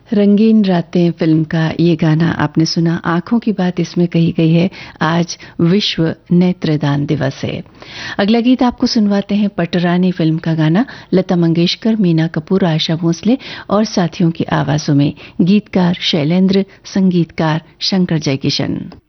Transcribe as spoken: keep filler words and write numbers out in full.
रंगीन रातें फिल्म का ये गाना आपने सुना। आंखों की बात इसमें कही गई है। आज विश्व नेत्रदान दिवस है। अगला गीत आपको सुनवाते हैं पटरानी फिल्म का गाना। लता मंगेशकर, मीना कपूर, आशा भोसले और साथियों की आवाजों में। गीतकार शैलेंद्र, संगीतकार शंकर जयकिशन।